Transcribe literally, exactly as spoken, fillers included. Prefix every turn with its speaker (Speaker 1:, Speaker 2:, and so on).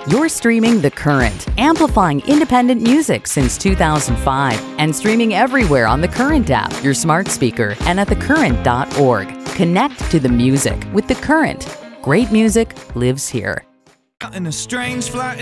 Speaker 1: You're streaming The Current, amplifying independent music since two thousand five and streaming everywhere on the Current app, your smart speaker, and at the current dot org. Connect to the music with The Current. Great music lives here.
Speaker 2: In a strange flight